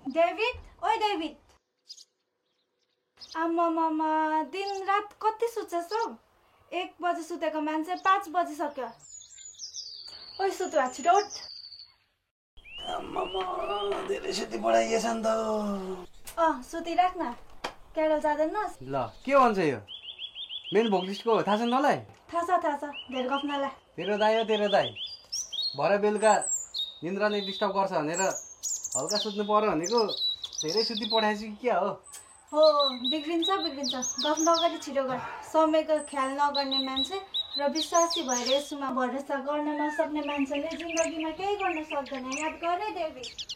David, ओइ David. आम्मा मामा दिन रात कति सुत्छस् हौ? 1 बजे सुतेको मान्छे 5 बजिसक्यो। ओइ सुतु छिटो उठ। आम्मा धेरै सुति पढाइएछ नि त। सुतिराख न। क्यारल जाँदैनस्? ल के भन्छ यो? मेन भोक लिस्टको थाहा छ नलाई? थाहा छ। धेरै गफ नला। तेरो दाई भरे बेलुका निन्द्रा नै डिस्टर्ब गर्छ भनेर हल्का सुत्नु पर्यो भनेको धेरै सुति पठाएछु कि क्या हो? हो बिग्रिन्छ। गफ नगरी छिटो गर। समयको ख्याल नगर्ने मान्छे र विश्वासी भएर यसमा भरोसा गर्न नसक्ने मान्छेले जिन्दगीमा केही गर्न सक्दैन। याद गर डेभिड।